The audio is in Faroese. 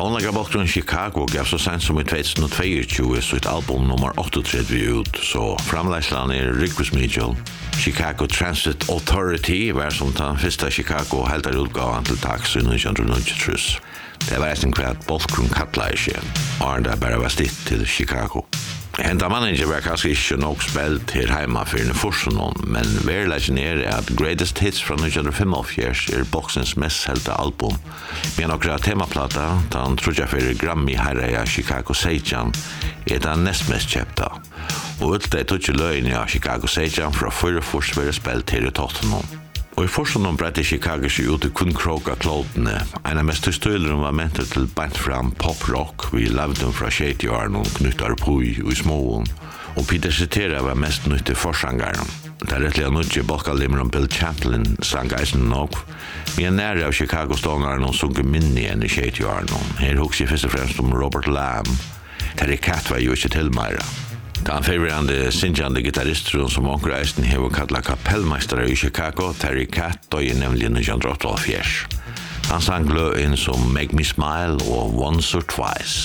Tonlagerbolken Chicago gav så sent som i 2022 sitt album nummer 38 ut, så framleislan Rick Mitchell. Chicago Transit Authority var som den første Chicago helter utgaven til taks i 1993. Det var en kvart Bolkrum kattla ikke, og det bare var stitt til Chicago. Enda manager var kanskje ikke nok spilt her heima for en forsen, men verleggen at Greatest Hits fra 1945 boksens mest helte album. Med nokre temaplata, den trodde jeg for Grammy herreia Chicago Seijan, den nest mest kjepta. Og ut det tog ikke løgn av Chicago Seijan fra før først var spilt her i Tottenham. Og i forstånden brette Chicago seg ut i kun kroka klotene. En av mest støylere var mentet til bant fram pop-rock. Vi levde dem fra Kjeitjaren og knyttar på i småen. Og Peter Cetera var mest nytt til forsangaren. Det rettelig nødje Bolkalimmer om Bill Champlin sang eisen nok. Vi nære av Chicago-stångaren og sunge minne igjen i Kjeitjaren. Her hos jeg først og fremst om Robert Lamb. Terry Cat var jo ikke til meira. Den favorerande sinjande gitarristron som onker eisen hever kallet kapellmeistere i Chicago, Terry Cat, og nemlig 1988. Han sang glø inn som Make Me Smile og Once or Twice.